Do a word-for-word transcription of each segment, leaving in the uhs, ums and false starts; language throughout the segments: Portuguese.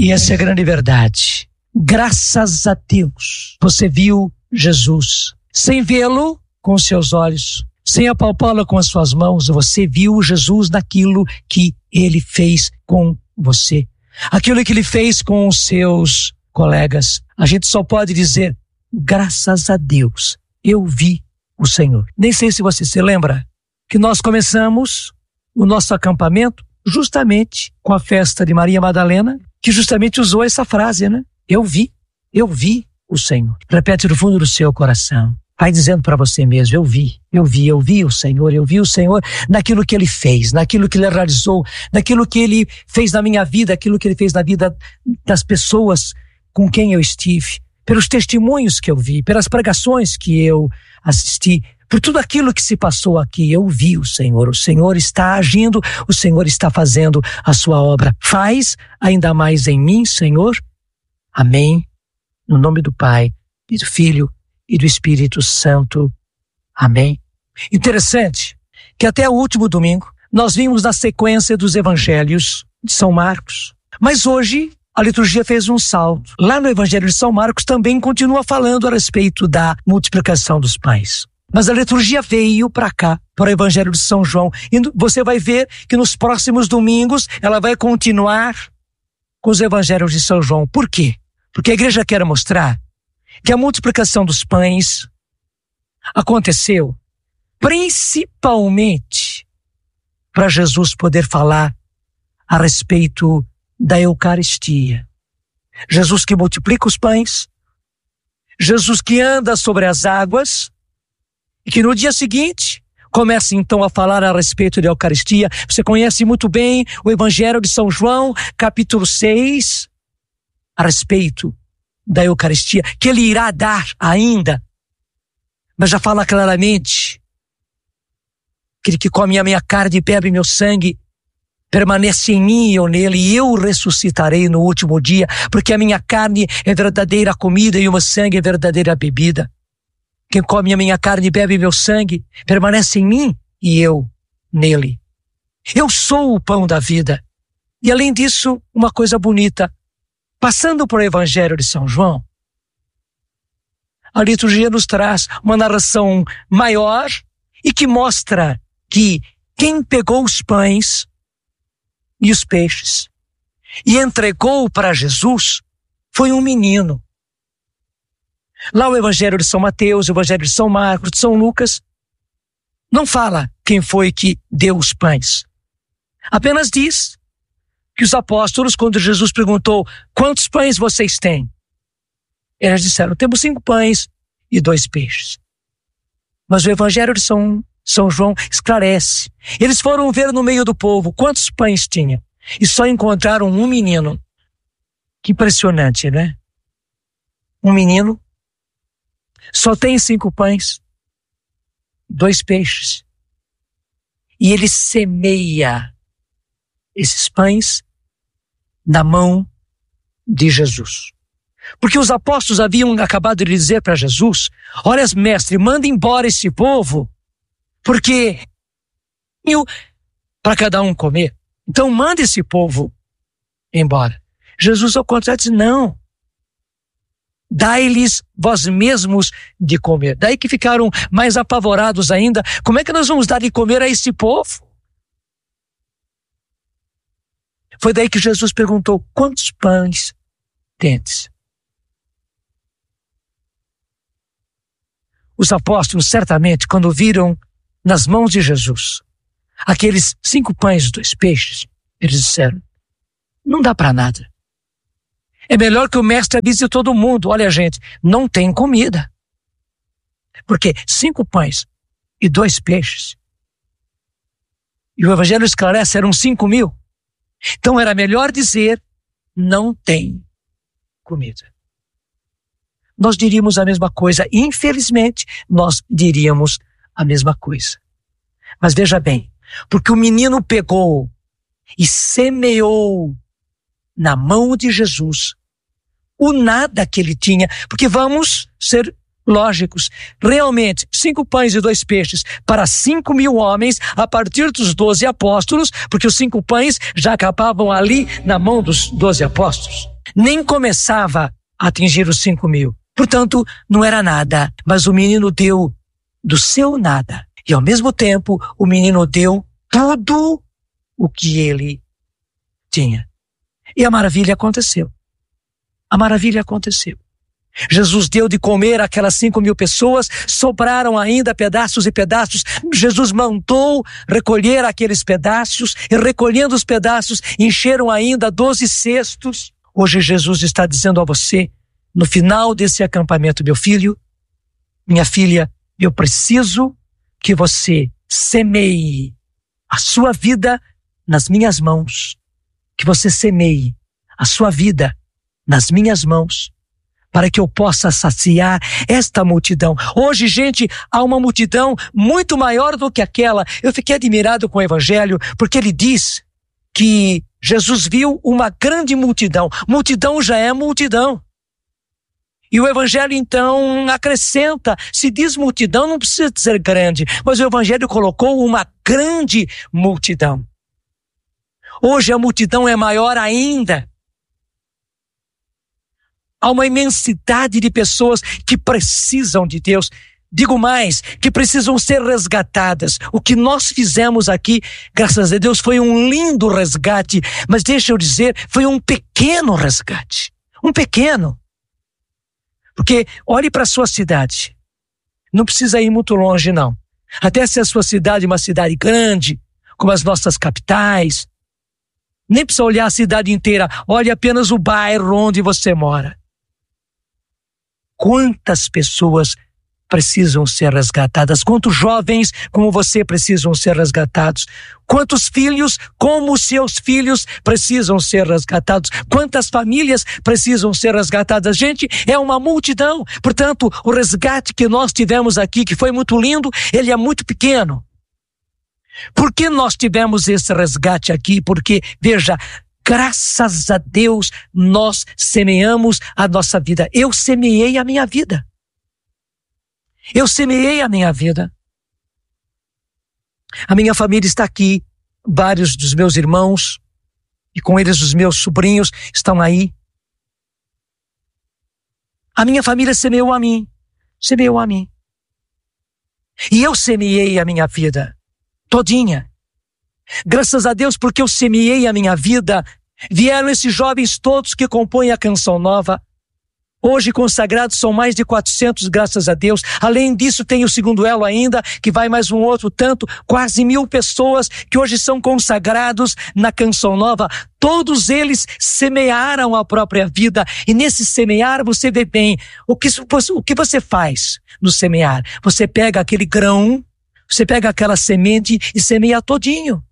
E essa é a grande verdade. Graças a Deus, você viu Jesus. Sem vê-lo com os seus olhos, sem apalpá-lo com as suas mãos, você viu Jesus naquilo que ele fez com você. Aquilo que ele fez com os seus colegas. A gente só pode dizer, graças a Deus, eu vi o Senhor. Nem sei se você se lembra que nós começamos o nosso acampamento justamente com a festa de Maria Madalena, que justamente usou essa frase, né? Eu vi, eu vi o Senhor. Repete no fundo do seu coração. Vai dizendo para você mesmo, eu vi, eu vi, eu vi o Senhor, eu vi o Senhor naquilo que Ele fez, naquilo que Ele realizou, naquilo que Ele fez na minha vida, aquilo que Ele fez na vida das pessoas com quem eu estive, pelos testemunhos que eu vi, pelas pregações que eu assisti, por tudo aquilo que se passou aqui, eu vi o Senhor. O Senhor está agindo, o Senhor está fazendo a sua obra. Faz ainda mais em mim, Senhor. Amém. No nome do Pai, e do Filho, e do Espírito Santo. Amém. Interessante que até o último domingo nós vimos na sequência dos evangelhos de São Marcos. Mas hoje a liturgia fez um salto. Lá no evangelho de São Marcos também continua falando a respeito da multiplicação dos pães. Mas a liturgia veio para cá, para o evangelho de São João. E você vai ver que nos próximos domingos ela vai continuar com os evangelhos de São João. Por quê? Porque a igreja quer mostrar que a multiplicação dos pães aconteceu principalmente para Jesus poder falar a respeito da Eucaristia. Jesus que multiplica os pães, Jesus que anda sobre as águas, e que no dia seguinte começa então a falar a respeito da Eucaristia. Você conhece muito bem o Evangelho de São João, capítulo seis, a respeito da Eucaristia, que ele irá dar ainda, mas já fala claramente: aquele que come a minha carne e bebe meu sangue, permanece em mim e eu nele, e eu ressuscitarei no último dia, porque a minha carne é verdadeira comida e o meu sangue é verdadeira bebida. Quem come a minha carne e bebe meu sangue, permanece em mim e eu nele. Eu sou o pão da vida. E além disso, uma coisa bonita, passando por o Evangelho de São João, a liturgia nos traz uma narração maior e que mostra que quem pegou os pães e os peixes e entregou para Jesus foi um menino. Lá o Evangelho de São Mateus, o Evangelho de São Marcos, de São Lucas, não fala quem foi que deu os pães. Apenas diz que os apóstolos, quando Jesus perguntou, quantos pães vocês têm? Eles disseram, temos cinco pães e dois peixes. Mas o Evangelho de São, São João esclarece. Eles foram ver no meio do povo quantos pães tinha e só encontraram um menino. Que impressionante, né? Um menino só tem cinco pães, dois peixes. E ele semeia esses pães na mão de Jesus. Porque os apóstolos haviam acabado de dizer para Jesus, olha, mestre, manda embora esse povo, porque para cada um comer. Então manda esse povo embora. Jesus ao contrário diz, não. Dai-lhes vós mesmos de comer. Daí que ficaram mais apavorados ainda. Como é que nós vamos dar de comer a esse povo? Foi daí que Jesus perguntou, quantos pães tendes? Os apóstolos, certamente, quando viram nas mãos de Jesus aqueles cinco pães e dois peixes, eles disseram, não dá para nada. É melhor que o mestre avise todo mundo, olha gente, não tem comida. Porque cinco pães e dois peixes, e o Evangelho esclarece, eram cinco mil. Então era melhor dizer, não tem comida. Nós diríamos a mesma coisa, infelizmente, nós diríamos a mesma coisa. Mas veja bem, porque o menino pegou e semeou na mão de Jesus o nada que ele tinha, porque vamos ser lógicos, realmente, cinco pães e dois peixes para cinco mil homens, a partir dos doze apóstolos, porque os cinco pães já acabavam ali na mão dos doze apóstolos. Nem começava a atingir os cinco mil. Portanto, não era nada, mas o menino deu do seu nada. E ao mesmo tempo, o menino deu tudo o que ele tinha. E a maravilha aconteceu. A maravilha aconteceu. Jesus deu de comer aquelas cinco mil pessoas, sobraram ainda pedaços e pedaços. Jesus mandou recolher aqueles pedaços, e recolhendo os pedaços, encheram ainda doze cestos. Hoje Jesus está dizendo a você, no final desse acampamento, meu filho, minha filha, eu preciso que você semeie a sua vida nas minhas mãos, que você semeie a sua vida nas minhas mãos, para que eu possa saciar esta multidão. Hoje, gente, há uma multidão muito maior do que aquela. Eu fiquei admirado com o Evangelho, porque ele diz que Jesus viu uma grande multidão. Multidão já é multidão. E o Evangelho, então, acrescenta, se diz multidão, não precisa dizer grande, mas o Evangelho colocou uma grande multidão. Hoje a multidão é maior ainda. Há uma imensidade de pessoas que precisam de Deus. Digo mais, que precisam ser resgatadas. O que nós fizemos aqui, graças a Deus, foi um lindo resgate. Mas deixa eu dizer, foi um pequeno resgate. Um pequeno. Porque olhe para a sua cidade. Não precisa ir muito longe, não. Até se a sua cidade é uma cidade grande, como as nossas capitais. Nem precisa olhar a cidade inteira. Olhe apenas o bairro onde você mora. Quantas pessoas precisam ser resgatadas? Quantos jovens como você precisam ser resgatados? Quantos filhos como os seus filhos precisam ser resgatados? Quantas famílias precisam ser resgatadas? Gente, é uma multidão. Portanto, o resgate que nós tivemos aqui, que foi muito lindo, ele é muito pequeno. Por que nós tivemos esse resgate aqui? Porque, veja, graças a Deus, nós semeamos a nossa vida. Eu semeei a minha vida. Eu semeei a minha vida. A minha família está aqui. Vários dos meus irmãos, e com eles os meus sobrinhos, estão aí. A minha família semeou a mim. Semeou a mim. E eu semeei a minha vida. Todinha. Graças a Deus, porque eu semeei a minha vida, vieram esses jovens todos que compõem a Canção Nova. Hoje consagrados são mais de quatrocentos, graças a Deus. Além disso, tem o segundo elo ainda, que vai mais um outro tanto, quase mil pessoas que hoje são consagrados na Canção Nova. Todos eles semearam a própria vida. E nesse semear, você vê bem, o que, o que você faz no semear? Você pega aquele grão, você pega aquela semente e semeia todinho.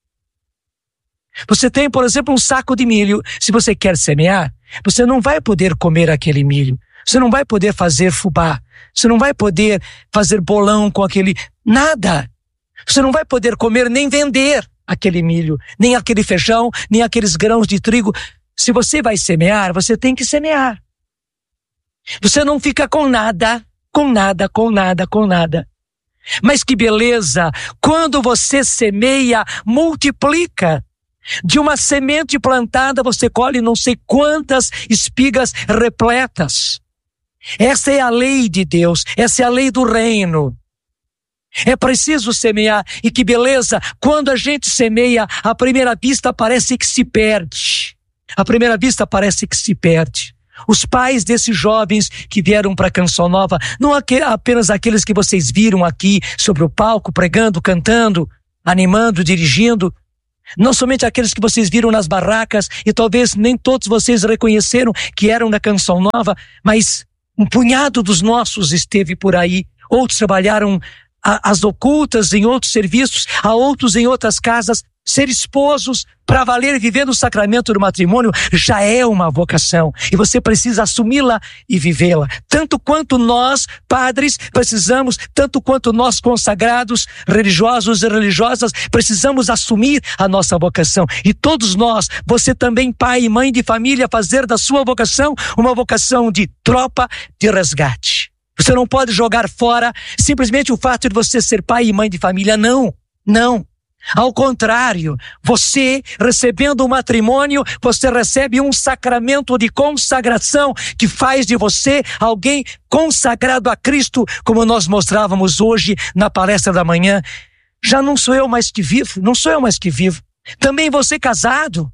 Você tem, por exemplo, um saco de milho. Se você quer semear, você não vai poder comer aquele milho. Você não vai poder fazer fubá. Você não vai poder fazer bolão com aquele... Nada. Você não vai poder comer nem vender aquele milho, nem aquele feijão, nem aqueles grãos de trigo. Se você vai semear, você tem que semear. Você não fica com nada, com nada, com nada, com nada. Mas que beleza! Quando você semeia, multiplica. De uma semente plantada, você colhe não sei quantas espigas repletas. Essa é a lei de Deus, essa é a lei do reino. É preciso semear, e que beleza, quando a gente semeia, à primeira vista parece que se perde. À primeira vista parece que se perde. Os pais desses jovens que vieram para a Canção Nova, não apenas aqueles que vocês viram aqui sobre o palco, pregando, cantando, animando, dirigindo, não somente aqueles que vocês viram nas barracas, e talvez nem todos vocês reconheceram que eram da Canção Nova, mas um punhado dos nossos esteve por aí. Outros trabalharam as ocultas em outros serviços, há outros em outras casas. Ser esposos para valer, vivendo o sacramento do matrimônio, já é uma vocação. E você precisa assumi-la e vivê-la. Tanto quanto nós, padres, precisamos, tanto quanto nós, consagrados, religiosos e religiosas, precisamos assumir a nossa vocação. E todos nós, você também, pai e mãe de família, fazer da sua vocação uma vocação de tropa de resgate. Você não pode jogar fora simplesmente o fato de você ser pai e mãe de família. Não, não. Ao contrário, você recebendo o matrimônio, você recebe um sacramento de consagração que faz de você alguém consagrado a Cristo, como nós mostrávamos hoje na palestra da manhã. Já não sou eu mais que vivo, não sou eu mais que vivo. Também você casado.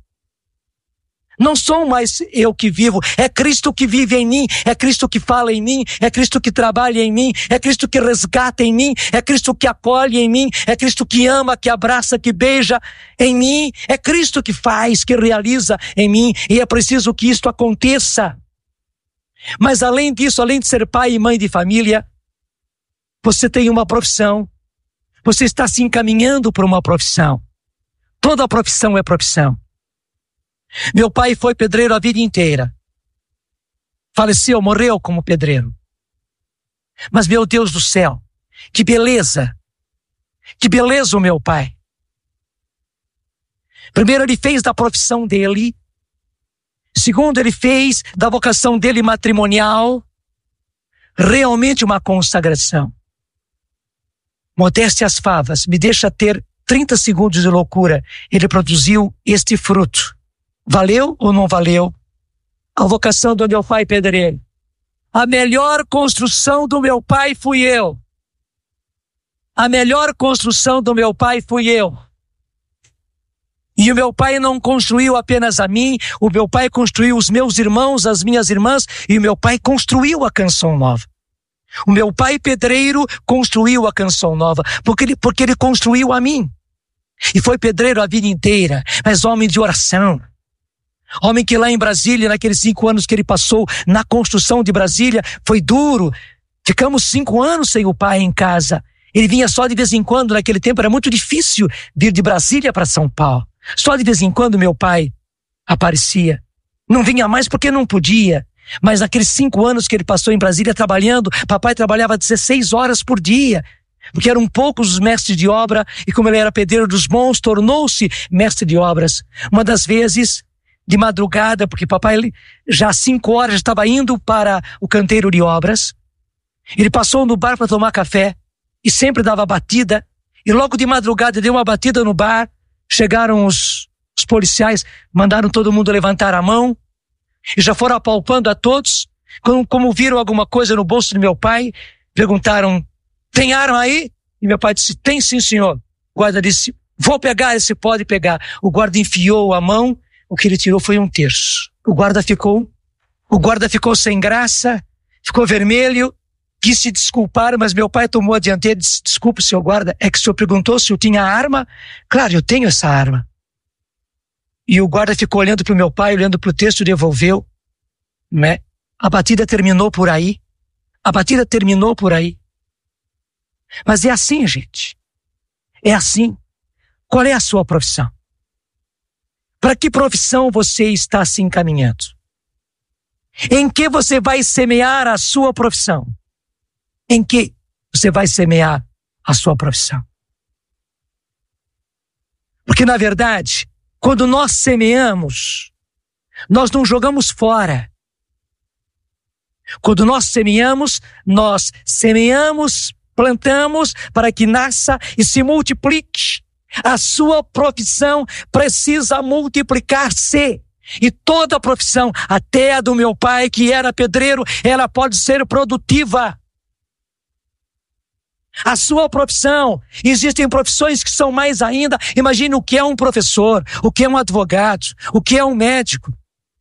Não sou mais eu que vivo, é Cristo que vive em mim, é Cristo que fala em mim, é Cristo que trabalha em mim, é Cristo que resgata em mim, é Cristo que acolhe em mim, é Cristo que ama, que abraça, que beija em mim, é Cristo que faz, que realiza em mim, e é preciso que isto aconteça. Mas além disso, além de ser pai e mãe de família, você tem uma profissão, você está se encaminhando para uma profissão. Toda profissão é profissão. Meu pai foi pedreiro a vida inteira. Faleceu, morreu como pedreiro. Mas, meu Deus do céu, que beleza! Que beleza o meu pai! Primeiro, ele fez da profissão dele. Segundo, ele fez da vocação dele matrimonial realmente uma consagração. Modéstia às favas, me deixa ter trinta segundos de loucura. Ele produziu este fruto. Valeu ou não valeu a vocação do meu pai pedreiro? A melhor construção do meu pai fui eu. A melhor construção do meu pai fui eu. E o meu pai não construiu apenas a mim, o meu pai construiu os meus irmãos, as minhas irmãs, e o meu pai construiu a Canção Nova. O meu pai pedreiro construiu a Canção Nova, porque ele, porque ele construiu a mim. E foi pedreiro a vida inteira, mas homem de oração. Homem que lá em Brasília, naqueles cinco anos que ele passou na construção de Brasília, foi duro. Ficamos cinco anos sem o pai em casa. Ele vinha só de vez em quando, naquele tempo era muito difícil vir de Brasília para São Paulo. Só de vez em quando meu pai aparecia. Não vinha mais porque não podia. Mas naqueles cinco anos que ele passou em Brasília trabalhando, papai trabalhava dezesseis horas por dia. Porque eram poucos os mestres de obra e como ele era pedreiro dos bons, tornou-se mestre de obras. Uma das vezes, de madrugada, porque papai já às cinco horas estava indo para o canteiro de obras. Ele passou no bar para tomar café e sempre dava batida. E logo de madrugada deu uma batida no bar. Chegaram os, os policiais, mandaram todo mundo levantar a mão e já foram apalpando a todos. Como, como viram alguma coisa no bolso do meu pai, perguntaram, tem arma aí? E meu pai disse, tem sim, senhor. O guarda disse, vou pegar, esse pode pegar. O guarda enfiou a mão. O que ele tirou foi um terço. O guarda ficou, o guarda ficou sem graça, ficou vermelho, quis se desculpar, mas meu pai tomou a dianteira e disse, desculpe, senhor guarda, é que o senhor perguntou se eu tinha arma? Claro, eu tenho essa arma. E o guarda ficou olhando para o meu pai, olhando para o texto e devolveu. Né? A batida terminou por aí. A batida terminou por aí. Mas é assim, gente. É assim. Qual é a sua profissão? Para que profissão você está se encaminhando? Em que você vai semear a sua profissão? Em que você vai semear a sua profissão? Porque, na verdade, quando nós semeamos, nós não jogamos fora. Quando nós semeamos, nós semeamos, plantamos para que nasça e se multiplique. A sua profissão precisa multiplicar-se. E toda profissão, até a do meu pai, que era pedreiro, ela pode ser produtiva. A sua profissão, existem profissões que são mais ainda. Imagine o que é um professor, o que é um advogado, o que é um médico.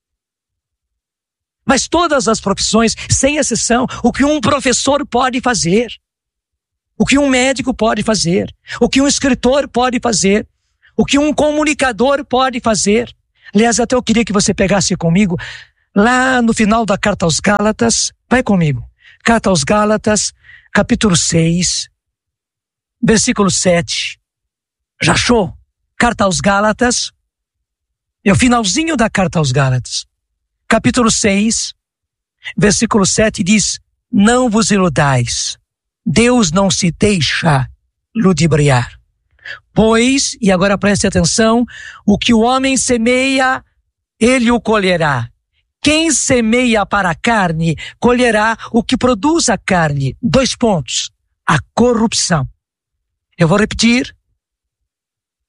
Mas todas as profissões, sem exceção, o que um professor pode fazer, o que um médico pode fazer, o que um escritor pode fazer, o que um comunicador pode fazer. Aliás, até eu queria que você pegasse comigo, lá no final da Carta aos Gálatas, vai comigo. Carta aos Gálatas, capítulo seis, versículo sete. Já achou? Carta aos Gálatas, é o finalzinho da Carta aos Gálatas. Capítulo seis, versículo sete diz, não vos iludais. Deus não se deixa ludibriar. Pois, e agora preste atenção, o que o homem semeia, ele o colherá. Quem semeia para a carne, colherá o que produz a carne. Dois pontos. A corrupção. Eu vou repetir.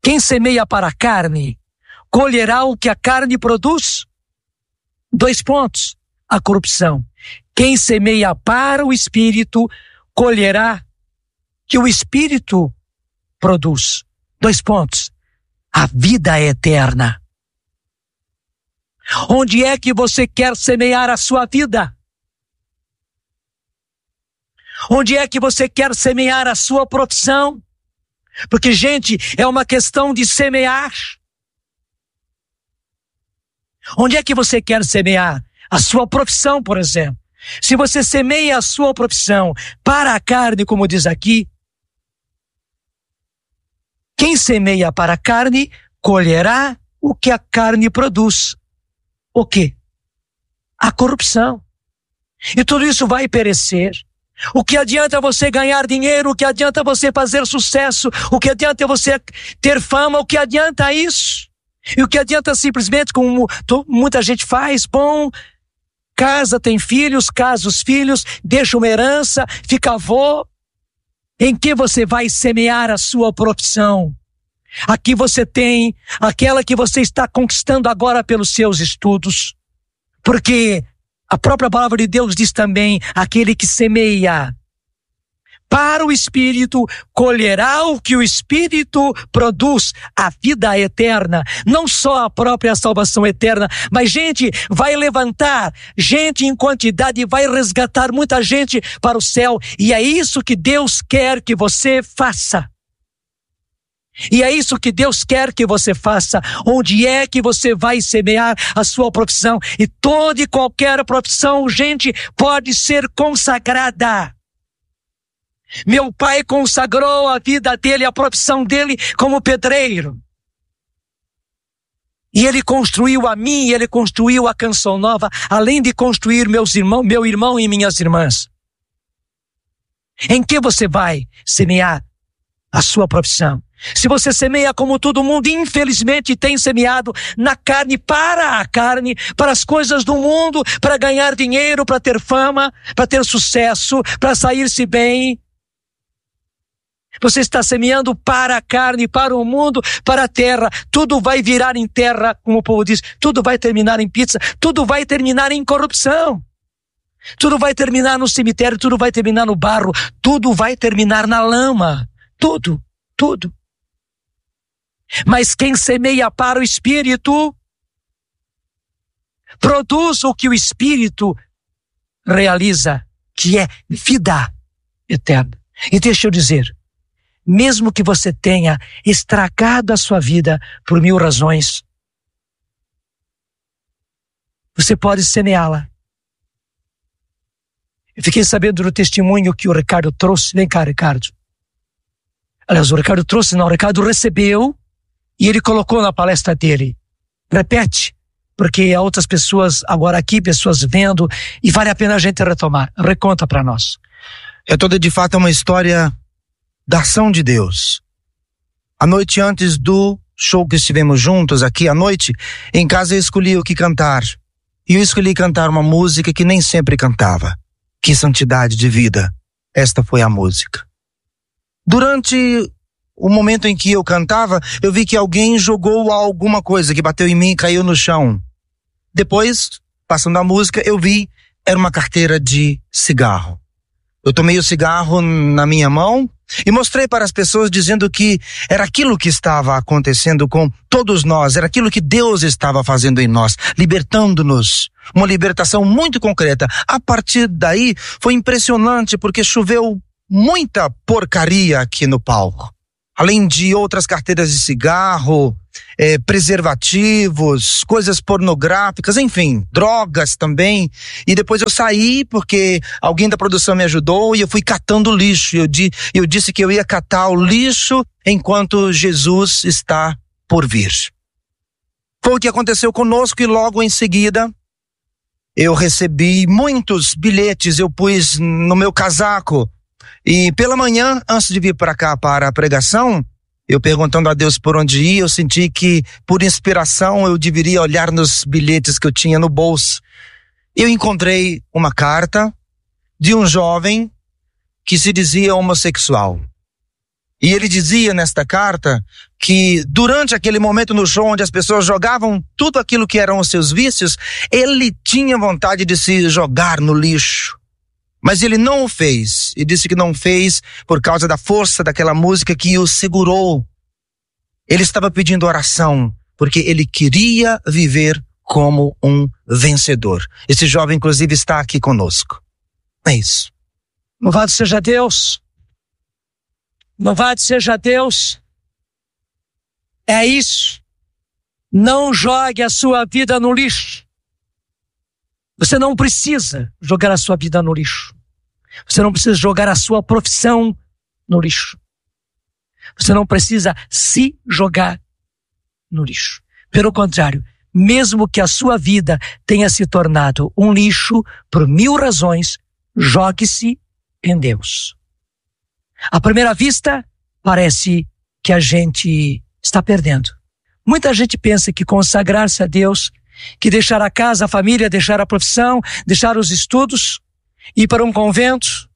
Quem semeia para a carne, colherá o que a carne produz. Dois pontos. A corrupção. Quem semeia para o Espírito, colherá que o Espírito produz. Dois pontos. A vida eterna. Onde é que você quer semear a sua vida? Onde é que você quer semear a sua profissão? Porque, gente, é uma questão de semear. Onde é que você quer semear? A sua profissão, por exemplo. Se você semeia a sua profissão para a carne, como diz aqui, quem semeia para a carne, colherá o que a carne produz. O quê? A corrupção. E tudo isso vai perecer. O que adianta você ganhar dinheiro? O que adianta você fazer sucesso? O que adianta você ter fama? O que adianta isso? E o que adianta simplesmente, como muita gente faz, bom, casa, tem filhos, casa os filhos, deixa uma herança, fica avô. Em que você vai semear a sua profissão? Aqui você tem aquela que você está conquistando agora pelos seus estudos. Porque a própria palavra de Deus diz também, aquele que semeia para o Espírito, colherá o que o Espírito produz, a vida eterna. Não só a própria salvação eterna, mas gente, vai levantar gente em quantidade e vai resgatar muita gente para o céu. E é isso que Deus quer que você faça. E é isso que Deus quer que você faça. Onde é que você vai semear a sua profissão? E toda e qualquer profissão, gente, pode ser consagrada. Meu pai consagrou a vida dele, a profissão dele como pedreiro. E ele construiu a mim, ele construiu a Canção Nova, além de construir meus irmãos, meu irmão e minhas irmãs. Em que você vai semear a sua profissão? Se você semeia como todo mundo, infelizmente tem semeado na carne, para a carne, para as coisas do mundo, para ganhar dinheiro, para ter fama, para ter sucesso, para sair-se bem. Você está semeando para a carne, para o mundo, para a terra. Tudo vai virar em terra, como o povo diz. Tudo vai terminar em pizza. Tudo vai terminar em corrupção. Tudo vai terminar no cemitério. Tudo vai terminar no barro. Tudo vai terminar na lama. Tudo, tudo. Mas quem semeia para o Espírito, produz o que o Espírito realiza, que é vida eterna. E deixa eu dizer, mesmo que você tenha estragado a sua vida por mil razões, você pode semeá-la. Eu fiquei sabendo do testemunho que o Ricardo trouxe. Vem cá, Ricardo. Aliás, o Ricardo trouxe, não, o Ricardo recebeu e ele colocou na palestra dele. Repete, porque há outras pessoas agora aqui, pessoas vendo, e vale a pena a gente retomar. Reconta para nós. É toda de fato uma história da ação de Deus. A noite antes do show que estivemos juntos aqui à noite, em casa eu escolhi o que cantar. E eu escolhi cantar uma música que nem sempre cantava. Que santidade de vida. Esta foi a música. Durante o momento em que eu cantava, eu vi que alguém jogou alguma coisa que bateu em mim e caiu no chão. Depois, passando a música, eu vi, era uma carteira de cigarro. Eu tomei o cigarro na minha mão e mostrei para as pessoas dizendo que era aquilo que estava acontecendo com todos nós, era aquilo que Deus estava fazendo em nós, libertando-nos. Uma libertação muito concreta. A partir daí, foi impressionante porque choveu muita porcaria aqui no palco. Além de outras carteiras de cigarro, eh, preservativos, coisas pornográficas, enfim, drogas também. E depois eu saí porque alguém da produção me ajudou e eu fui catando lixo. Eu, di, eu disse que eu ia catar o lixo enquanto Jesus está por vir. Foi o que aconteceu conosco e logo em seguida eu recebi muitos bilhetes, eu pus no meu casaco. E pela manhã, antes de vir para cá para a pregação, eu perguntando a Deus por onde ir, eu senti que, por inspiração, eu deveria olhar nos bilhetes que eu tinha no bolso. Eu encontrei uma carta de um jovem que se dizia homossexual. E ele dizia nesta carta que durante aquele momento no show onde as pessoas jogavam tudo aquilo que eram os seus vícios, ele tinha vontade de se jogar no lixo. Mas ele não o fez. E disse que não fez por causa da força daquela música que o segurou. Ele estava pedindo oração, porque ele queria viver como um vencedor. Esse jovem, inclusive, está aqui conosco. É isso. Louvado seja Deus. Louvado seja Deus. É isso. Não jogue a sua vida no lixo. Você não precisa jogar a sua vida no lixo. Você não precisa jogar a sua profissão no lixo. Você não precisa se jogar no lixo. Pelo contrário, mesmo que a sua vida tenha se tornado um lixo por mil razões, jogue-se em Deus. À primeira vista, parece que a gente está perdendo. Muita gente pensa que consagrar-se a Deus, que deixar a casa, a família, deixar a profissão, deixar os estudos, ir para um convento,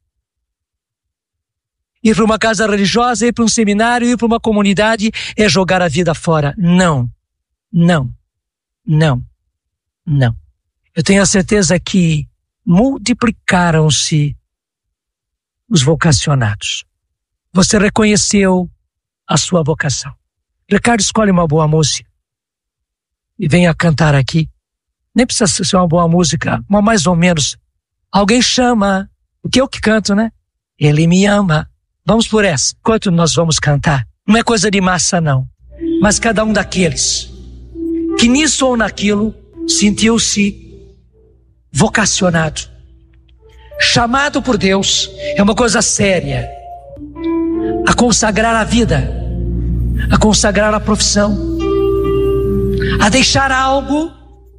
ir para uma casa religiosa, ir para um seminário, ir para uma comunidade, é jogar a vida fora. Não, não, não, não. Eu tenho a certeza que multiplicaram-se os vocacionados. Você reconheceu a sua vocação. Ricardo, escolhe uma boa música e venha cantar aqui. Nem precisa ser uma boa música, mas mais ou menos. Alguém chama, porque eu que canto, né? Ele me ama. Vamos por essa. Enquanto nós vamos cantar, não é coisa de massa não, mas cada um daqueles que nisso ou naquilo sentiu-se vocacionado, chamado por Deus, é uma coisa séria, a consagrar a vida, a consagrar a profissão, a deixar algo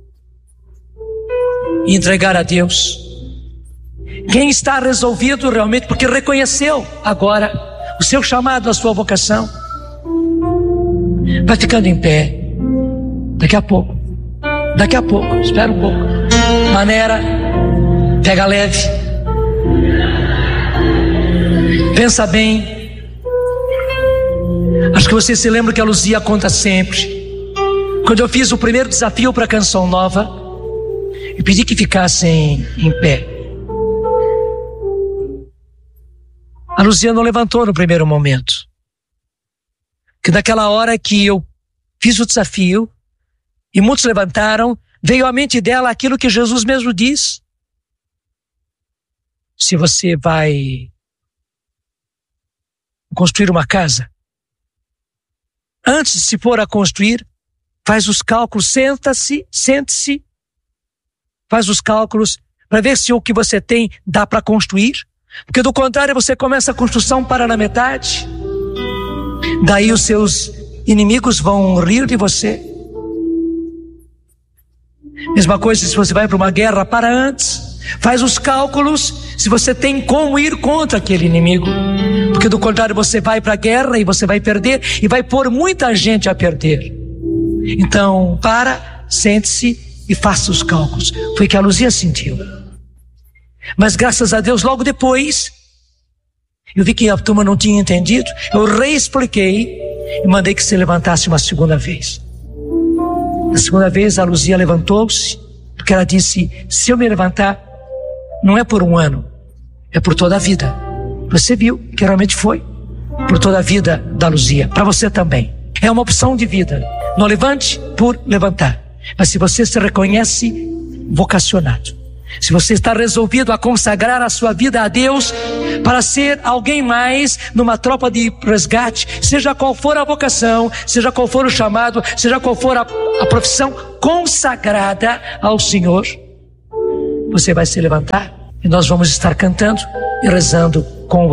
e entregar a Deus. Quem está resolvido realmente, porque reconheceu agora o seu chamado, a sua vocação, vai ficando em pé. Daqui a pouco, daqui a pouco, espera um pouco. Maneira, pega leve, pensa bem. Acho que você se lembra que a Luzia conta sempre. Quando eu fiz o primeiro desafio para a Canção Nova, eu pedi que ficassem em pé. A Luzia não levantou no primeiro momento. Que naquela hora que eu fiz o desafio, e muitos levantaram, veio à mente dela aquilo que Jesus mesmo diz. Se você vai construir uma casa, antes de se pôr a construir, faz os cálculos, senta-se, sente-se, faz os cálculos para ver se o que você tem dá para construir, porque do contrário você começa a construção para na metade, daí os seus inimigos vão rir de você. Mesma coisa se você vai para uma guerra, para antes, faz os cálculos se você tem como ir contra aquele inimigo, porque do contrário você vai para a guerra e você vai perder e vai pôr muita gente a perder. Então para, sente-se e faça os cálculos. Foi o que a Luzia sentiu. Mas graças a Deus logo depois eu vi que a turma não tinha entendido, eu reexpliquei e mandei que se levantasse uma segunda vez. Na segunda vez a Luzia levantou-se, porque ela disse: se eu me levantar, não é por um ano, é por toda a vida. Você viu que realmente foi por toda a vida da Luzia, para você também. É uma opção de vida. Não levante por levantar, mas se você se reconhece vocacionado, se você está resolvido a consagrar a sua vida a Deus para ser alguém mais numa tropa de resgate, seja qual for a vocação, seja qual for o chamado, seja qual for a, a profissão consagrada ao Senhor, você vai se levantar e nós vamos estar cantando e rezando com você.